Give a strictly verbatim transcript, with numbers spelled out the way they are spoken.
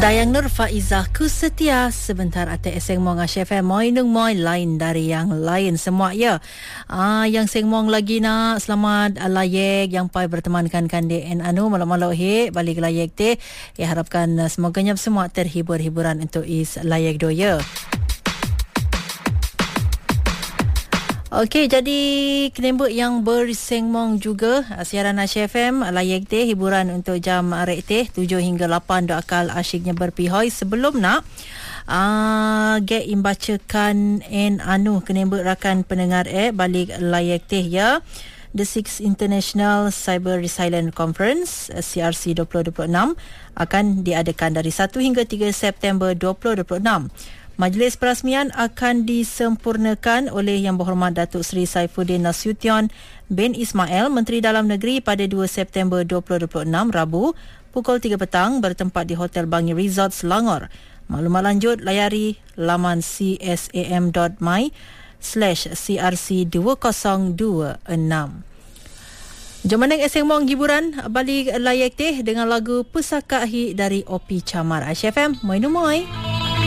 Dayang Nur Faizah ku setia sebentar ate seng mong F M moi nung moi lain dari yang lain semua ya. Ah yang seng mong lagi nak selamat uh, layek yang pai bertemankan kan di en anu malam-malam he balik layek te ya harapkan uh, semoganya semua terhibur hiburan untuk is layek do ya. Okey, jadi kenembut yang bersengmong juga siaran Asyik F M layak teh hiburan untuk jam arek teh tujuh hingga lapan do akal asyiknya berpihoi sebelum nak ah uh, get imbacakan en anu kenembut rakan pendengar eh balik layak teh ya. The Sixth International Cyber Resilience Conference C R C dua ribu dua puluh enam akan diadakan dari satu hingga tiga September dua ribu dua puluh enam. Majlis perasmian akan disempurnakan oleh Yang Berhormat Datuk Seri Saifuddin Nasution bin Ismail, Menteri Dalam Negeri pada dua September dua ribu dua puluh enam, Rabu, pukul tiga petang bertempat di Hotel Bangi Resort, Selangor. Maklumat lanjut layari laman csam dot my slash c r c dua kosong dua enam. Jom meneng eseng mong hiburan balik layak teh dengan lagu Pusaka Hi dari Opi Chamar. Asyik F M, moi nu moi.